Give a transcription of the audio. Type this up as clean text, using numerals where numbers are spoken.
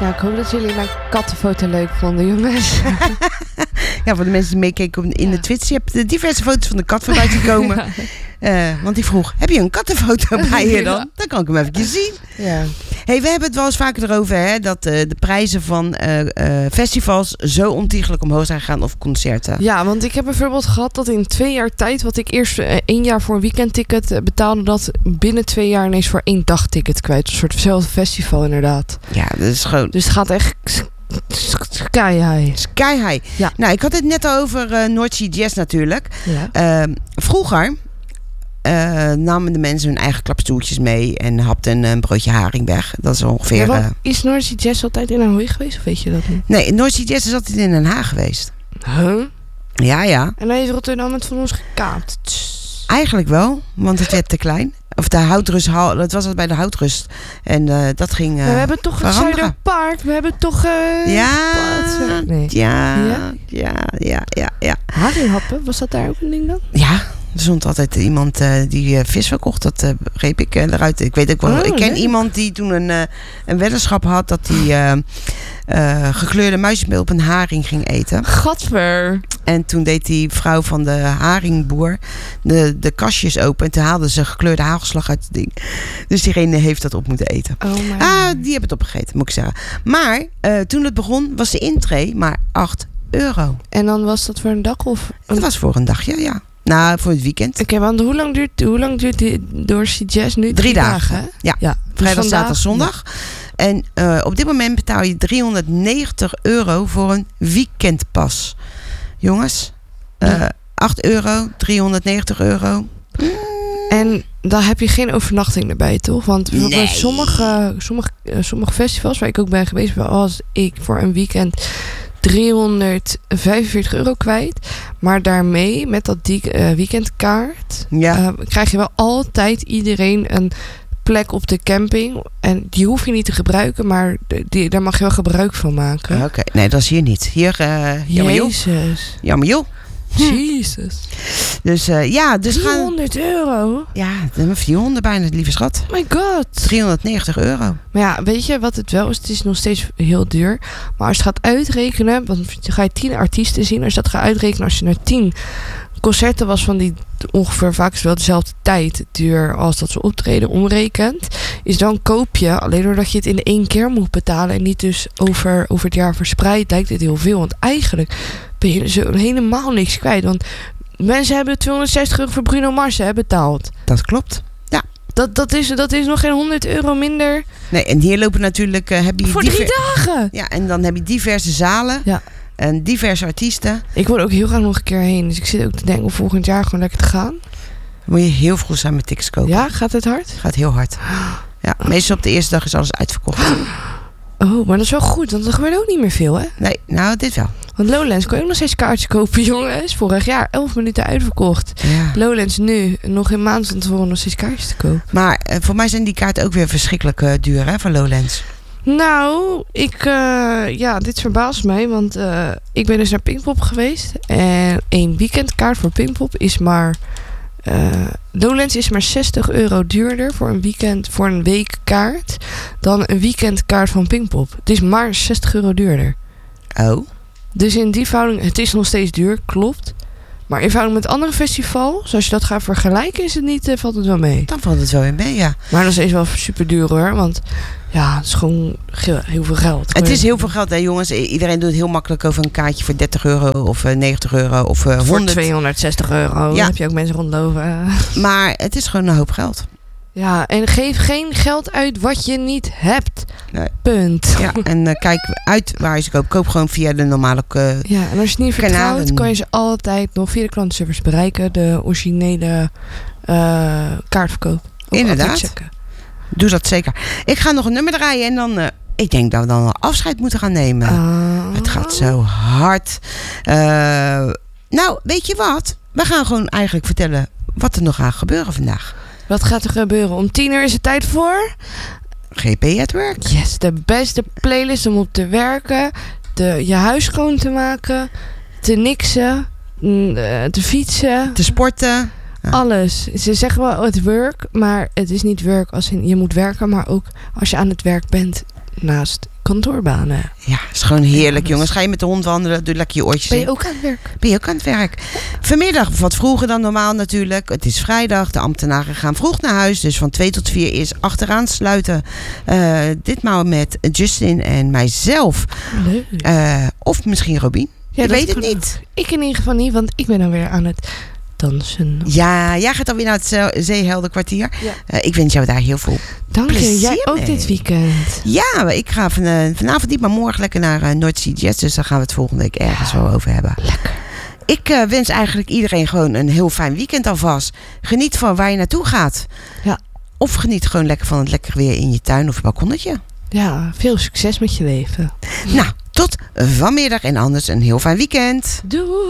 Nou, ik hoop dat jullie mijn kattenfoto leuk vonden, jongens. Ja, voor de mensen die meekeken in de Twitch. Je hebt diverse foto's van de kat voorbij gekomen. Want die vroeg, heb je een kattenfoto bij je dan? Dan kan ik hem even zien. Ja. Hey, we hebben het wel eens vaker erover, hè, dat de prijzen van festivals zo ontiegelijk omhoog zijn gegaan of concerten. Ja, want ik heb bijvoorbeeld gehad dat in 2 jaar tijd, wat ik eerst 1 jaar voor een weekendticket betaalde, dat binnen 2 jaar ineens voor 1 dagticket kwijt. Een soort hetzelfde festival inderdaad. Ja, dat is gewoon... Dus het gaat echt sky high. Sky high. Ja. Nou, ik had het net over North Sea Jazz natuurlijk. Ja. Vroeger namen de mensen hun eigen klapstoeltjes mee en hapten een broodje haring weg. Dat is ongeveer... Ja, is North Sea Jazz altijd in Ahoy geweest, of weet je dat niet? Nee, North Sea Jazz is altijd in Den Haag geweest. Huh? Ja. En dan heeft Rotterdam het van ons gekaapt. Eigenlijk wel, want het werd te klein. Of de Houtrusthal, dat was het bij de Houtrust. En dat ging we hebben toch het Zuiderpark. We hebben toch... Nee. Ja. Haringhappen, was dat daar ook een ding dan? Ja, er stond altijd iemand die vis verkocht. Dat begreep ik eruit. Ik weet ook wel. Ik ken iemand die toen een weddenschap had dat hij gekleurde muismeel op een haring ging eten. Gadver. En toen deed die vrouw van de haringboer de kastjes open. En toen haalden ze gekleurde hagelslag uit het ding. Dus diegene heeft dat op moeten eten. Oh my die hebben het opgegeten, moet ik zeggen. Maar toen het begon was de intree maar €8. En dan was dat voor een dag of... Dat was voor een dag, ja. Nou, voor het weekend. Oké, want hoe lang duurt die North Sea Jazz nu? 3 dagen. Hè? Ja. Dus Vrijdag, zaterdag, zondag. Ja. En op dit moment betaal je €390 voor een weekendpas. Jongens, €8, €390. En dan heb je geen overnachting erbij, toch? Want bij sommige festivals waar ik ook ben geweest, was ik voor een weekend €345 kwijt. Maar daarmee, met dat weekendkaart, krijg je wel altijd iedereen een plek op de camping. En die hoef je niet te gebruiken, maar daar mag je wel gebruik van maken. Oké, nee, dat is hier niet. Hier, jammer joh. Jezus. Jammer joh. Jezus. Dus dus €300? Ja, 400 bijna, lieve schat. My god. €390. Maar ja, weet je wat het wel is? Het is nog steeds heel duur. Maar als je het gaat uitrekenen, want dan ga je 10 artiesten zien. Als je dat gaat uitrekenen, als je naar 10 concerten was van die ongeveer vaak is wel dezelfde tijd duur als dat ze optreden omrekent, is dan koop je, alleen doordat je het in 1 keer moet betalen en niet dus over het jaar verspreid, lijkt het heel veel. Want eigenlijk ben je zo helemaal niks kwijt. Want mensen hebben €260 voor Bruno Mars betaald. Dat klopt. Ja. Dat is nog geen €100 minder. Nee, en hier lopen natuurlijk... heb je voor 3 dagen! Ja, en dan heb je diverse zalen. Ja. En diverse artiesten. Ik wil ook heel graag nog een keer heen. Dus ik zit ook te denken om volgend jaar gewoon lekker te gaan. Dan moet je heel vroeg zijn met tickets kopen. Ja, gaat het hard? Gaat heel hard. Ja, meestal op de eerste dag is alles uitverkocht. Oh, maar dat is wel goed, want er gebeurt ook niet meer veel, hè? Nee, nou, dit wel. Want Lowlands kon je ook nog steeds kaartjes kopen, jongens. Vorig jaar 11 minuten uitverkocht. Ja. Lowlands nu, nog een maand van tevoren nog steeds kaartjes te kopen. Maar voor mij zijn die kaarten ook weer verschrikkelijk duur, hè, van Lowlands. Nou, dit verbaast mij, want ik ben dus naar Pinkpop geweest. En 1 weekendkaart voor Pinkpop is maar... Lowlands is maar €60 duurder voor een weekkaart dan een weekendkaart van Pinkpop. Het is maar €60 duurder. Oh. Dus in die verhouding, het is nog steeds duur, klopt. Maar in verhouding met andere festivals, als je dat gaat vergelijken, is het niet, valt het wel mee. Dan valt het wel weer mee, ja. Maar dat is eens wel super duur hoor, want ja, het is gewoon heel veel geld. Het is heel veel geld, hè jongens. Iedereen doet het heel makkelijk over een kaartje voor €30 of €90 of €100. Voor €260, dan heb je ook mensen rondlopen. Maar het is gewoon een hoop geld. Ja, en geef geen geld uit wat je niet hebt. Nee. Punt. Ja, en kijk uit waar je ze koopt. Koop gewoon via de normale ja, en als je het niet vertrouwt, kan je ze altijd nog via de klantenservice bereiken. De originele kaartverkoop. Inderdaad. Doe dat zeker. Ik ga nog een nummer draaien en dan... ik denk dat we dan afscheid moeten gaan nemen. Het gaat zo hard. Nou, weet je wat? We gaan gewoon eigenlijk vertellen wat er nog gaat gebeuren vandaag. Wat gaat er gebeuren? Om 10:00 is het tijd voor... GP at Work. Yes, de beste playlist om op te werken. Je huis schoon te maken. Te niksen. Te fietsen. Te sporten. Ja. Alles. Ze zeggen wel het werk, maar het is niet werk als in je moet werken, maar ook als je aan het werk bent naast kantoorbanen. Ja, is gewoon heerlijk, jongens. Ga je met de hond wandelen, doe lekker je oortjes Ben je in. ook aan het werk? Ben je ook aan het werk? Vanmiddag wat vroeger dan normaal natuurlijk. Het is vrijdag. De ambtenaren gaan vroeg naar huis. Dus van 2 tot 4 is achteraan sluiten. Ditmaal met Justin en mijzelf. Leuk. Of misschien Robin. Ja, ik weet het kan niet. Ik in ieder geval niet, want ik ben dan weer aan het dansen. Ja, jij gaat dan weer naar het Zeeheldenkwartier. Ja. Ik wens jou daar heel veel Dank je. plezier Jij ook mee. dit weekend. Ja, ik ga vanavond niet, maar morgen lekker naar North Sea Jazz. Dus daar gaan we het volgende week ergens wel over hebben. Lekker. Ik wens eigenlijk iedereen gewoon een heel fijn weekend alvast. Geniet van waar je naartoe gaat. Ja. Of geniet gewoon lekker van het lekker weer in je tuin of je balkonnetje. Ja, veel succes met je leven. Nou, tot vanmiddag en anders een heel fijn weekend. Doei.